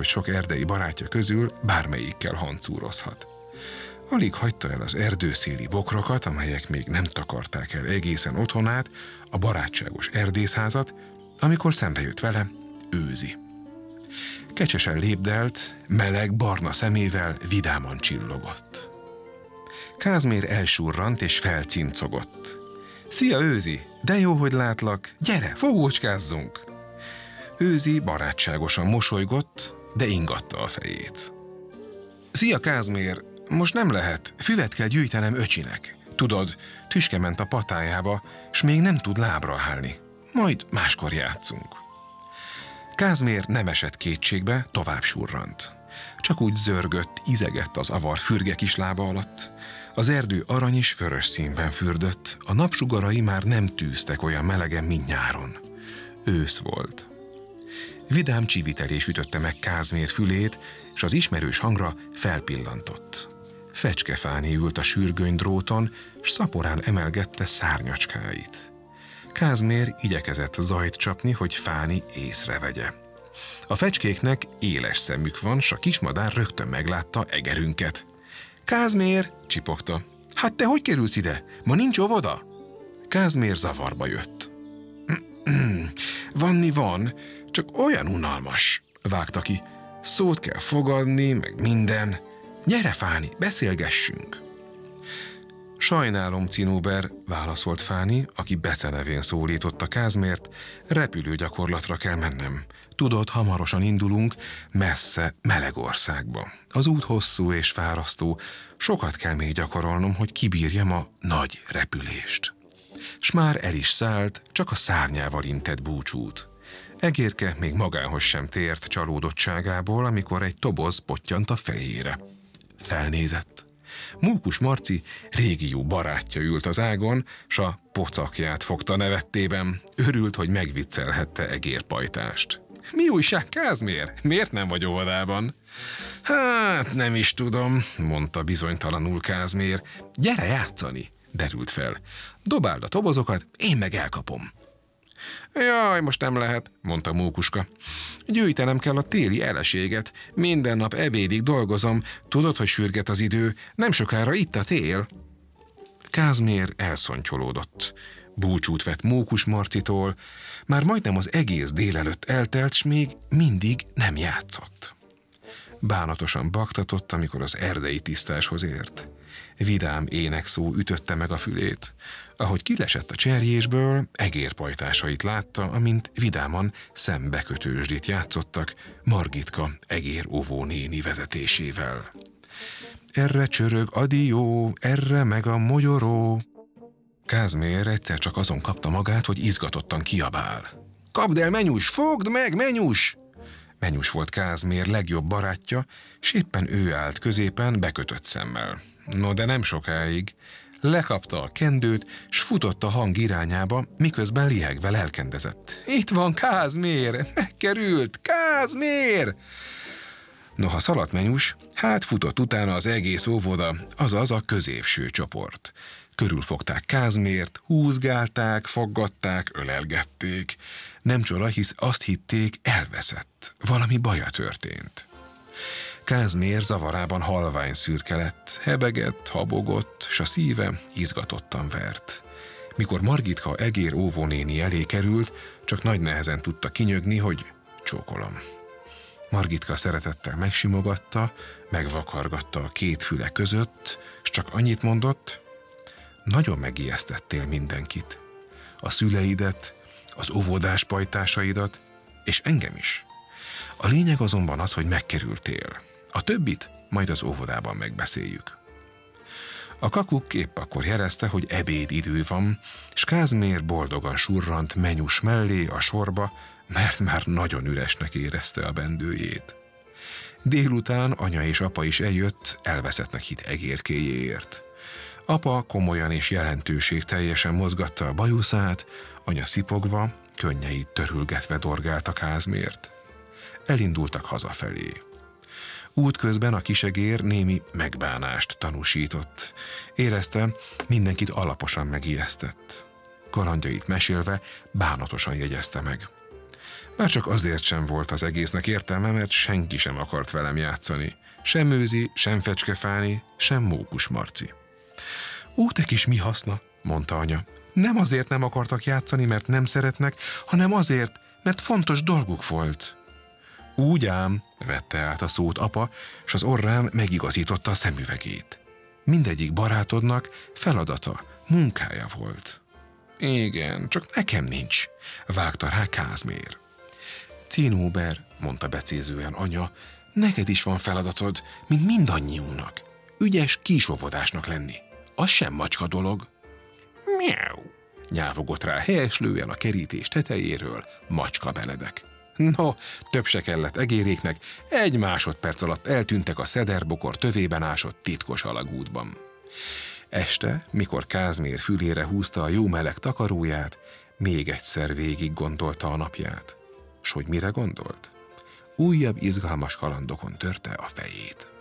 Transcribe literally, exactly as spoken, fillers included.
hogy sok erdei barátja közül bármelyikkel hancúrozhat. Alig hagyta el az erdőszéli bokrokat, amelyek még nem takarták el egészen otthonát, a barátságos erdészházat, amikor szembe jött vele Őzi. Kecsesen lépdelt, meleg, barna szemével vidáman csillogott. Kázmér elsurrant és felcincogott. Szia, Őzi! De jó, hogy látlak! Gyere, fogócskázzunk! Őzi barátságosan mosolygott, de ingatta a fejét. Szia, Kázmér! Most nem lehet, füvet kell gyűjtenem öcsinek. Tudod, tüske ment a patájába, s még nem tud lábra állni. Majd máskor játszunk. Kázmér nem esett kétségbe, tovább surrant. Csak úgy zörgött, izegett az avar fürge kis lába alatt. Az erdő arany és vörös színben fürdött, a napsugarai már nem tűztek olyan melegen, mint nyáron. Ősz volt. Vidám csivitelés ütötte meg Kázmér fülét, és az ismerős hangra felpillantott. Fecskefáni ült a sürgőny dróton, s szaporán emelgette szárnyacskáit. Kázmér igyekezett zajt csapni, hogy Fáni észrevegye. A fecskéknek éles szemük van, s a kismadár rögtön meglátta egerünket. Kázmér, csipogta. Hát te hogy kerülsz ide? Ma nincs óvoda? Kázmér zavarba jött. Vanni van, csak olyan unalmas, vágta ki. Szót kell fogadni, meg minden. Gyere, Fáni, beszélgessünk. Sajnálom, Cinóber, válaszolt Fáni, aki becenevén szólította Kázmért, repülőgyakorlatra kell mennem. Tudod, hamarosan indulunk, messze, meleg országba. Az út hosszú és fárasztó, sokat kell még gyakorolnom, hogy kibírjam a nagy repülést. S már el is szállt, csak a szárnyával intett búcsút. Egérke még magához sem tért csalódottságából, amikor egy toboz pottyant a fejére. Felnézett. Mókus Marci régi jó barátja ült az ágon, s a pocakját fogta nevettében. Örült, hogy megviccelhette egérpajtást. Mi újság, Kázmér? Miért nem vagy óvodában? Hát nem is tudom, mondta bizonytalanul Kázmér. Gyere játszani, derült fel. Dobáld a tobozokat, én meg elkapom. Jaj, most nem lehet, mondta Mókuska. Gyűjtenem kell a téli eleséget. Minden nap ebédig dolgozom. Tudod, hogy sürget az idő. Nem sokára itt a tél. Kázmér elszontyolódott. Búcsút vett Mókus Marcitól. Már majdnem az egész délelőtt eltelt, s még mindig nem játszott. Bánatosan baktatott, amikor az erdei tisztáshoz ért. Vidám énekszó ütötte meg a fülét. Ahogy kilesett a cserjésből, egérpajtásait látta, amint vidáman szembekötősdit játszottak Margitka egér óvónéni vezetésével. Erre csörög a dió, erre meg a mogyoró. Kázmér egyszer csak azon kapta magát, hogy izgatottan kiabál. Kapd el, Menyus, fogd meg, Menyus! Menyus volt Kázmér legjobb barátja, s éppen ő állt középen bekötött szemmel. No, de nem sokáig. Lekapta a kendőt, s futott a hang irányába, miközben lihegve lelkendezett. Itt van Kázmér! Megkerült! Kázmér! Noha szaladt Menyus, hát futott utána az egész óvoda, azaz a középső csoport. Körülfogták Kázmért, húzgálták, foggatták, ölelgették. Nem csoda, hisz azt hitték, elveszett. Valami baja történt. Kázmér zavarában halvány szürke lett, hebegett, habogott, s a szíve izgatottan vert. Mikor Margitka egér óvónéni elé került, csak nagy nehezen tudta kinyögni, hogy csókolom. Margitka szeretettel megsimogatta, megvakargatta a két füle között, s csak annyit mondott, nagyon megijesztettél mindenkit. A szüleidet, az óvodás pajtásaidat, és engem is. A lényeg azonban az, hogy megkerültél. A többit majd az óvodában megbeszéljük. A kakuk épp akkor jelezte, hogy ebédidő van, s Kázmér boldogan surrant Menyus mellé a sorba, mert már nagyon üresnek érezte a bendőjét. Délután anya és apa is eljött, elveszettnek hit egérkéjéért. Apa komolyan és jelentőségteljesen mozgatta a bajuszát, anya szipogva, könnyeit törülgetve dorgálta Kázmért. Elindultak hazafelé. Útközben a kisegér némi megbánást tanúsított. Érezte, mindenkit alaposan megijesztett. Kalandjait mesélve bánatosan jegyezte meg. Már csak azért sem volt az egésznek értelme, mert senki sem akart velem játszani. Sem Őzi, sem Fecskefáni, sem Mókus Marci. Ó, te kis mi haszna, mondta anya. Nem azért nem akartak játszani, mert nem szeretnek, hanem azért, mert fontos dolguk volt. Úgy ám, vette át a szót apa, s az orrán megigazította a szemüvegét. Mindegyik barátodnak feladata, munkája volt. Igen, csak nekem nincs, vágta rá Kázmér. Cinóber, mondta becézően anya, neked is van feladatod, mint mindannyiunknak. Ügyes kisóvodásnak lenni. Az sem macska dolog. Miau, nyávogott rá helyeslően a kerítés tetejéről macska beledek. No, több se kellett egéréknek, egy másodperc alatt eltűntek a szederbokor tövében ásott titkos alagútban. Este, mikor Kázmér fülére húzta a jó meleg takaróját, még egyszer végig gondolta a napját. S hogy mire gondolt? Újabb izgalmas kalandokon törte a fejét.